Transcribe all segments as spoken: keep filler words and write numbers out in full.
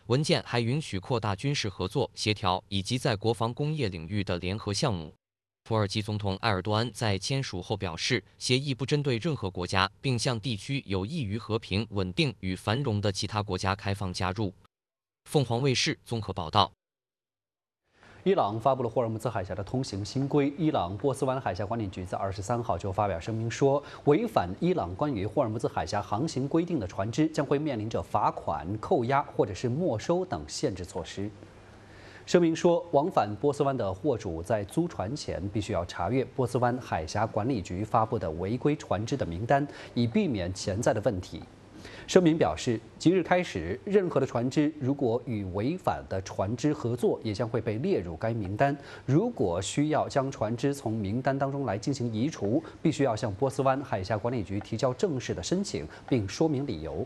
文件还允许扩大军事合作、协调以及在国防工业领域的联合项目。土耳其总统埃尔多安在签署后表示，协议不针对任何国家，并向地区有益于和平、稳定与繁荣的其他国家开放加入。凤凰卫视综合报道。 伊朗发布了霍尔木兹海峡的通行新规。伊朗波斯湾海峡管理局在二十三号就发表声明说，违反伊朗关于霍尔木兹海峡航行规定的船只将会面临着罚款、扣押或者是没收等限制措施。声明说，往返波斯湾的货主在租船前必须要查阅波斯湾海峡管理局发布的违规船只的名单，以避免潜在的问题。声明表示，即日开始，任何的船只如果与违反的船只合作，也将会被列入该名单。如果需要将船只从名单当中来进行移除，必须要向波斯湾海峡管理局提交正式的申请，并说明理由。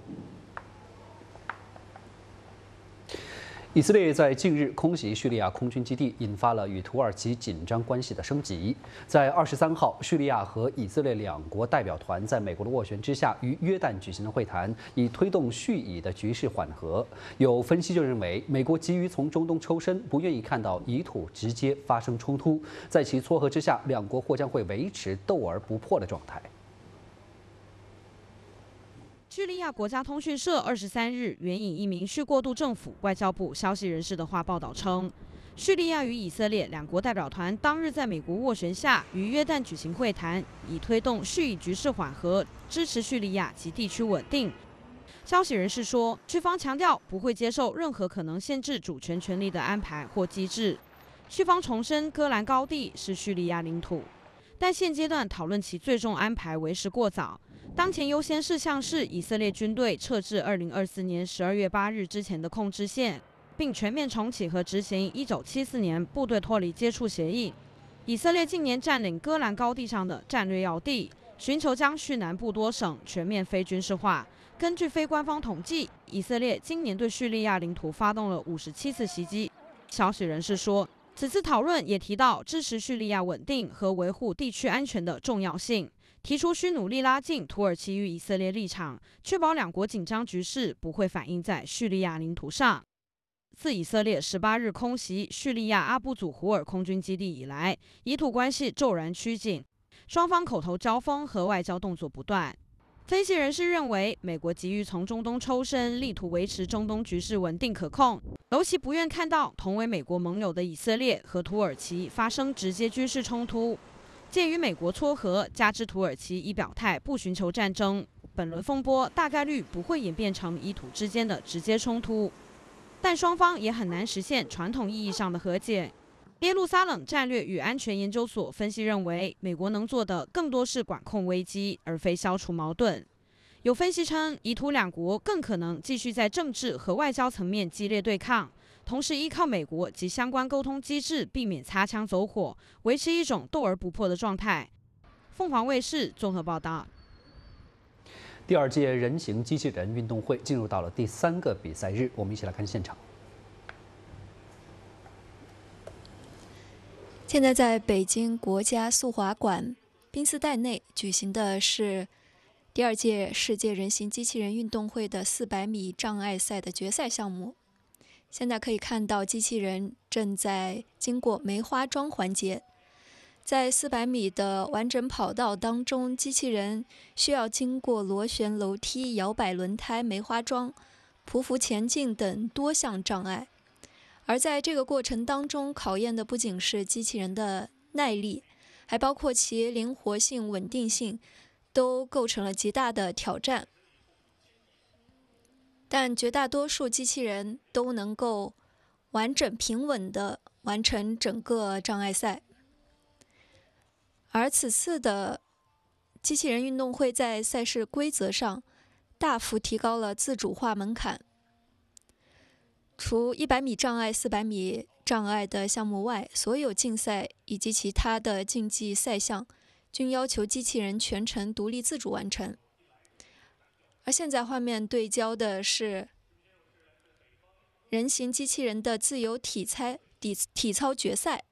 以色列在近日空袭叙利亚空军基地，引发了与土耳其紧张关系的升级。在二十三号，叙利亚和以色列两国代表团在美国的斡旋之下，与约旦举行了会谈，以推动叙以的局势缓和。有分析就认为，美国急于从中东抽身，不愿意看到以土直接发生冲突，在其撮合之下，两国或将会维持斗而不破的状态。 叙利亚国家通讯社二十三日援引一名叙过渡政府外交部消息人士的话报道称，叙利亚与以色列两国代表团当日在美国斡旋下与约旦举行会谈，以推动叙以局势缓和，支持叙利亚及地区稳定。消息人士说，叙方强调不会接受任何可能限制主权权利的安排或机制。叙方重申戈兰高地是叙利亚领土，但现阶段讨论其最终安排为时过早。当前优先事项是以色列军队撤至二零二四年十二月八日之前的控制线，并全面重启和执行一九七四年部队脱离接触协议。以色列近年占领戈兰高地上的战略要地，寻求将叙南部多省全面非军事化。根据非官方统计，以色列今年对叙利亚领土发动了五十七次袭击。消息人士说，此次讨论也提到支持叙利亚稳定和维护地区安全的重要性。提出需努力拉近土耳其与以色列立场，确保两国紧张局势不会反映在叙利亚领土上。自以色列十八日空袭叙利亚阿布祖胡尔空军基地以来，以土关系骤然趋紧，双方口头交锋和外交动作不断。分析人士认为，美国急于从中东抽身，力图维持中东局势稳定可控，尤其不愿看到同为美国盟友的以色列和土耳其发生直接军事冲突。鉴于美国撮合，加之土耳其已表态不寻求战争，本轮风波大概率不会演变成以土之间的直接冲突，但双方也很难实现传统意义上的和解。耶路撒冷战略与安全研究所分析认为，美国能做的更多是管控危机，而非消除矛盾。有分析称，以土两国更可能继续在政治和外交层面激烈对抗，同时依靠美国及相关沟通机制，避免擦枪走火，维持一种斗而不破的状态。凤凰卫视综合报道。 第二届人形机器人运动会进入到了第三个比赛日，我们一起来看现场。 现在在北京国家速滑馆宾斯代内举行的是第二届世界人形机器人运动会的四百米障碍赛的决赛项目。现在可以看到，机器人正在经过梅花桩环节。在四百米的完整跑道当中，机器人需要经过螺旋楼梯、摇摆轮胎、梅花桩、匍匐前进等多项障碍。而在这个过程当中，考验的不仅是机器人的耐力，还包括其灵活性、稳定性，都构成了极大的挑战。但绝大多数机器人都能够完整平稳地完成整个障碍赛。而此次的机器人运动会在赛事规则上大幅提高了自主化门槛。除一百米障碍、四百米障碍的项目外，所有竞赛以及其他的竞技赛项均要求机器人全程独立自主完成。而现在画面对焦的是人形机器人的自由体操体体操决赛。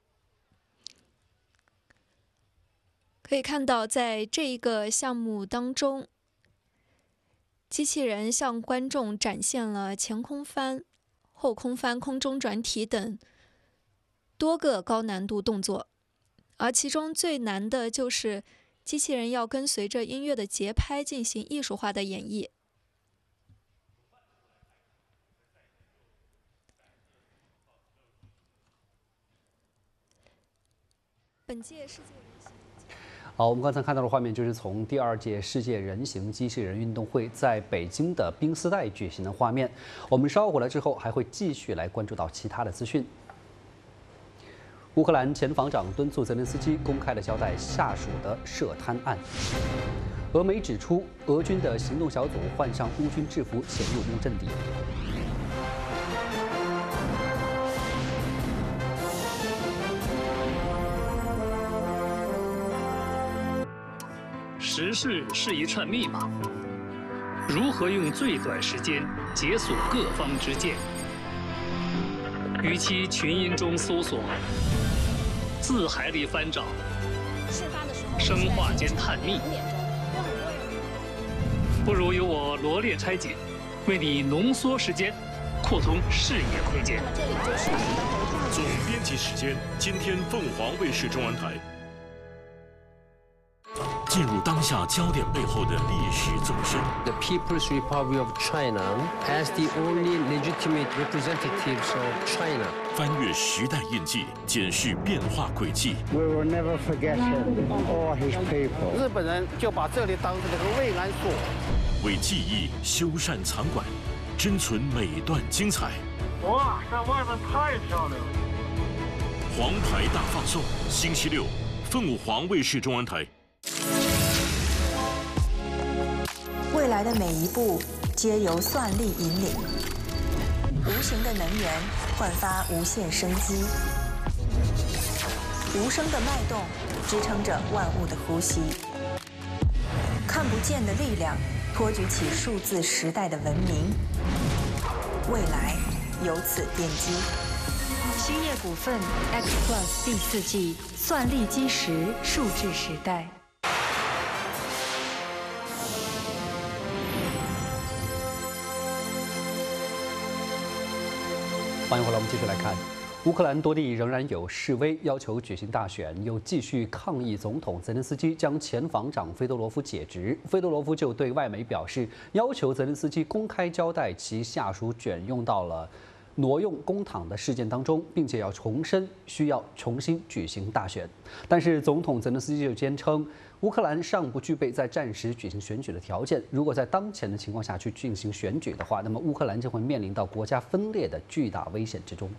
可以看到，在这一个项目当中，机器人向观众展现了前空翻、 后空翻、空中转体等多个高难度动作，而其中最难的就是机器人要跟随着音乐的节拍进行艺术化的演绎。本届世界人形好，我们刚才看到的画面就是从第二届世界人形机器人运动会在北京的宾斯代举行的画面。我们稍后回来之后还会继续来关注到其他的资讯。乌克兰前防长敦促泽连斯基公开的交代下属的涉贪案。俄媒指出，俄军的行动小组换上乌军制服，潜入乌阵地。 时事是一串密码，如何用最短时间解锁各方之见？与其群音中搜索，字海里翻找，生化间探秘，不如由我罗列拆解，为你浓缩时间，扩充视野空间。 总编辑时间，今天凤凰卫视中文台。进入当下焦点背后的历史纵深。 The People's Republic of China as the only legitimate representatives of China. 翻越时代印记，检视变化轨迹。 We will never forget him or his people. 日本人就把这里当成了个慰安所。 为记忆修缮藏馆，珍存每段精彩。 哇，在外面太漂亮了！ 黄牌大放送，星期六，凤凰卫视中文台。 未来的每一步皆由算力引领，无形的能源焕发无限生机，无声的脉动支撑着万物的呼吸，看不见的力量托举起数字时代的文明，未来由此奠基。兴业股份 X Plus 第四季算力基石数字时代。 欢迎回来，我们继续来看，乌克兰多地仍然有示威，要求举行大选，又继续抗议总统泽连斯基将前防长菲多罗夫解职。菲多罗夫就对外媒表示，要求泽连斯基公开交代其下属卷用到了挪用公帑的事件当中，并且要重申需要重新举行大选。但是总统泽连斯基就坚称，乌克兰尚不具备在战时举行选举的条件。如果在当前的情况下去进行选举的话，那么乌克兰将会面临到国家分裂的巨大危险之中。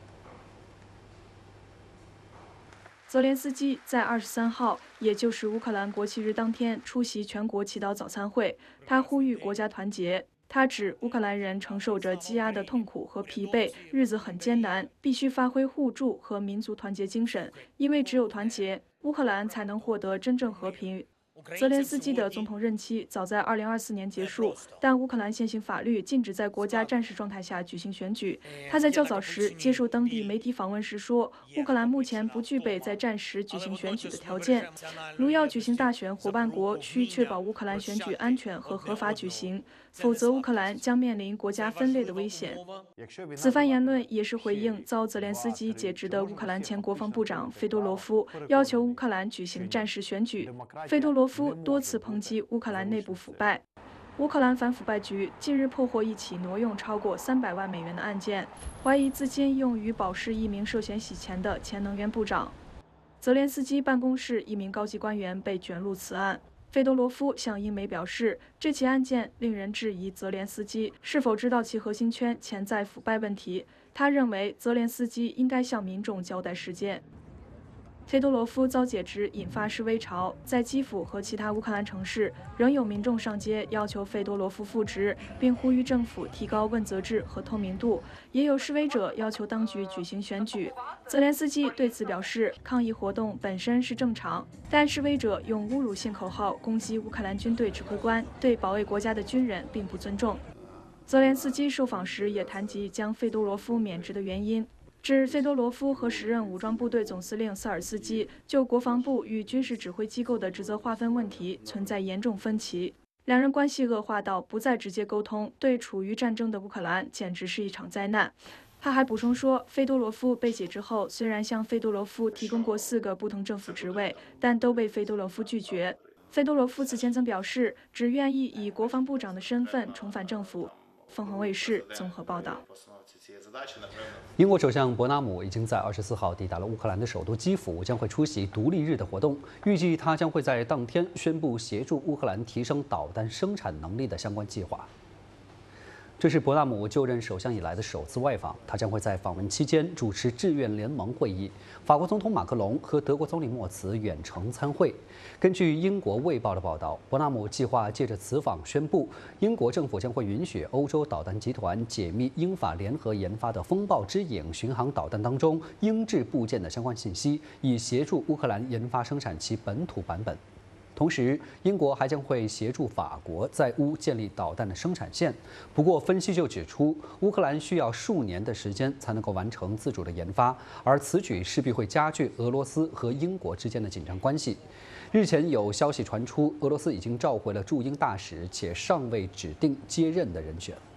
泽连斯基在二十三号，也就是乌克兰国庆日当天，出席全国祈祷早餐会，他呼吁国家团结。他指乌克兰人承受着积压的痛苦和疲惫，日子很艰难，必须发挥互助和民族团结精神，因为只有团结，乌克兰才能获得真正和平。泽连斯基的总统任期早在二零二四年结束，但乌克兰现行法律禁止在国家战时状态下举行选举。他在较早时接受当地媒体访问时说，乌克兰目前不具备在战时举行选举的条件。如要举行大选，伙伴国需确保乌克兰选举安全和合法举行，否则乌克兰将面临国家分裂的危险。此番言论也是回应遭泽连斯基解职的乌克兰前国防部长费多罗夫要求乌克兰举行战时选举。费多罗夫多次抨击乌克兰内部腐败。乌克兰反腐败局近日破获一起挪用超过三百万美元的案件，怀疑资金用于保释一名涉嫌洗钱的前能源部长。泽连斯基办公室一名高级官员被卷入此案。费多罗夫向英媒表示，这起案件令人质疑泽连斯基是否知道其核心圈潜在腐败问题。他认为泽连斯基应该向民众交代事件。费多罗夫遭解职引发示威潮，在基辅和其他乌克兰城市，仍有民众上街要求费多罗夫复职，并呼吁政府提高问责制和透明度。也有示威者要求当局举行选举。泽连斯基对此表示，抗议活动本身是正常，但示威者用侮辱性口号攻击乌克兰军队指挥官，对保卫国家的军人并不尊重。泽连斯基受访时也谈及将费多罗夫免职的原因。指费多罗夫和时任武装部队总司令瑟尔斯基就国防部与军事指挥机构的职责划分问题存在严重分歧，两人关系恶化到不再直接沟通，对处于战争的乌克兰简直是一场灾难。 他还补充说，费多罗夫被解职后，虽然向费多罗夫提供过四个不同政府职位，但都被费多罗夫拒绝。费多罗夫此前曾表示，只愿意以国防部长的身份重返政府。凤凰卫视综合报道。 英国首相伯纳姆已经在二十四号抵达了乌克兰的首都基辅，将会出席独立日的活动。预计他将会在当天宣布协助乌克兰提升导弹生产能力的相关计划。这是伯纳姆就任首相以来的首次外访，他将会在访问期间主持志愿联盟会议。法国总统马克龙和德国总理默茨远程参会。根据英国《卫报》的报道，伯纳姆计划借着此访宣布，英国政府将会允许欧洲导弹集团解密英法联合研发的“风暴之影”巡航导弹当中英制部件的相关信息，以协助乌克兰研发生产其本土版本。同时，英国还将会协助法国在乌建立导弹的生产线。不过，分析就指出，乌克兰需要数年的时间才能够完成自主的研发，而此举势必会加剧俄罗斯和英国之间的紧张关系。日前有消息传出，俄罗斯已经召回了驻英大使，且尚未指定接任的人选。